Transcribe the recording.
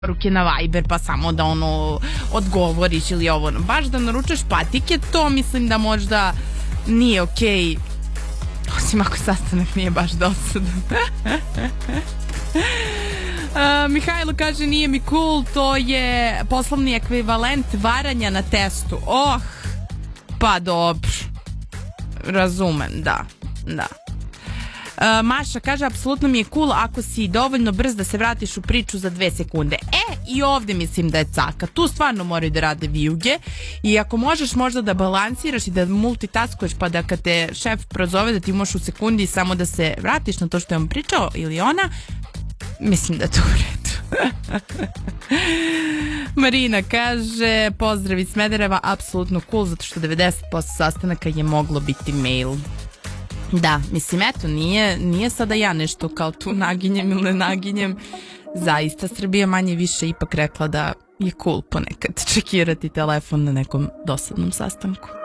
poruke na Viber pa samo da odgovoriš ili ovo. Baš da naručaš patike, to mislim da možda nije okej. Osim ako sastanak nije baš dosadan. Mihajlo kaže nije mi cool, to je poslovni ekvivalent varanja na testu. Pa dobro. Razumem, da. Maša kaže apsolutno mi je cool ako si dovoljno brz da se vratiš u priču za 2 sekunde. I ovdje mislim da je caka. Tu stvarno moraju da rade vijuge i ako možeš možda da balansiraš i da multitaskuješ pa da kad te šef prozove da ti možeš u sekundi samo da se vratiš na to što je on pričao ili ona, mislim da je to u redu. Marina kaže pozdrav iz Smedereva, apsolutno cool zato što 90% sastanaka je moglo biti mail. Da, mislim, eto, nije sada ja nešto kao tu naginjem ili ne naginjem. Zaista, Srbija manje više ipak rekla da je cool ponekad čekirati telefon na nekom dosadnom sastanku.